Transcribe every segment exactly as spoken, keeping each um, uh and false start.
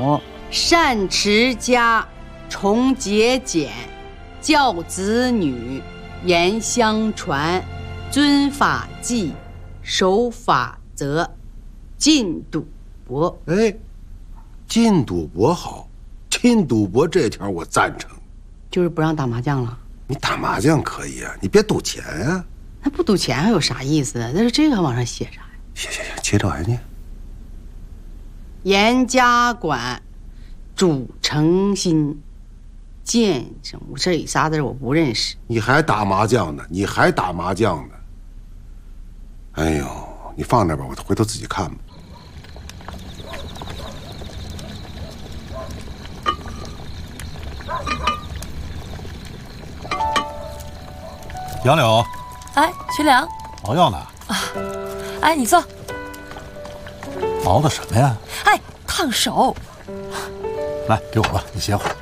母，善持家，崇节俭，教子女，严相传，遵法纪，守法则，禁赌博。 哎，禁赌博好，禁赌博这条我赞成。 就是不让打麻将了。 你打麻将可以啊，你别赌钱啊。 那不赌钱还有啥意思啊？但是这个往上写啥呀？ 行行行，接着往下念。 严家管，主诚心，见什么？这里仨字我不认识。 你还打麻将呢？你还打麻将呢？哎呦，你放那吧，我回头自己看吧。 杨柳， 哎，学良， 熬药呢？ 啊，哎，你坐。 熬的什么呀？ 哎，烫手。 来，给我吧，你歇会儿。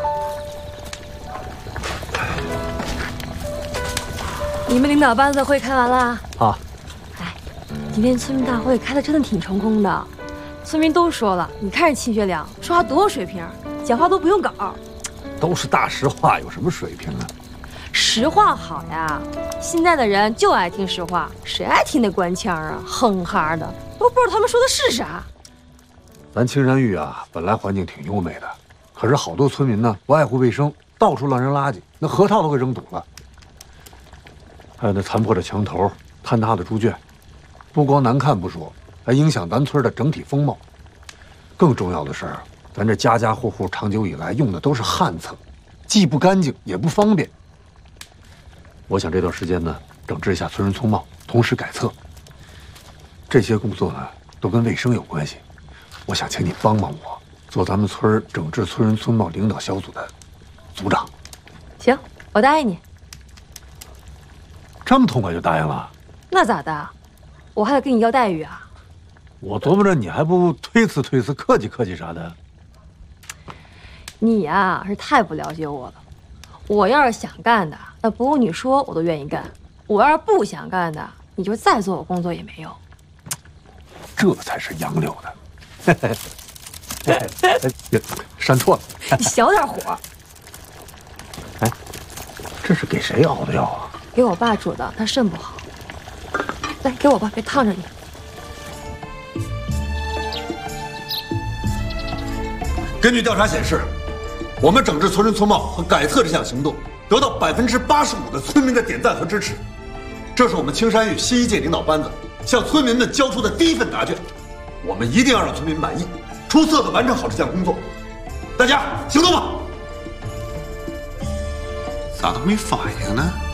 你们领导班子会开完了？ 啊。 哎，今天村民大会开的真的挺成功的，村民都说了，你看着秦学良说话多有水平，讲话都不用稿。 都是大实话，有什么水平啊？ 实话好呀，现在的人就爱听实话，谁爱听那官腔啊，哼哈的，都不知道他们说的是啥。 咱青山峪啊，本来环境挺优美的，可是好多村民呢不爱护卫生，到处乱扔垃圾，那河套都给扔堵了。还有那残破的墙头、坍塌的猪圈，不光难看不说，还影响咱村的整体风貌。更重要的是，咱这家家户户长久以来用的都是旱厕，既不干净也不方便。我想这段时间呢，整治一下村人村貌，同时改厕。这些工作呢，都跟卫生有关系。我想请你帮帮我，做咱们村整治村人村貌领导小组的组长。 行，我答应你。 这么痛快就答应了？ 那咋的？我还得跟你要待遇啊。 我琢磨着你还不推辞推辞，客气客气啥的。 你呀，是太不了解我了。我要是想干的，那不用你说，我都愿意干；我要是不想干的，你就再做我工作也没用。 这才是杨柳的。删错了， 你小点火。 哎，这是给谁熬的药啊？ 给我爸煮的，他肾不好。来，给我吧，别烫着你。 根据调查显示，我们整治村人村貌和改厕这项行动得到百分之八十五的村民的点赞和支持，这是我们青山峪新一届领导班子向村民们交出的第一份答卷。我们一定要让村民满意，出色的完成好这项工作。大家行动吧！ 咋都没反应呢？